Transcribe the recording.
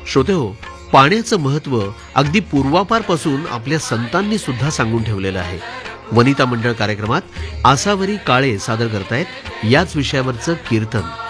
श्रोतेहो, पाण्याचं महत्त्व अगदी पूर्वापारपासून आपल्या संतांनी सुद्धा सांगून ठेवलेलं आहे. वनिता मंडळ कार्यक्रमात आसावरी काळे सादर करतायत याच विषयावरचं कीर्तन.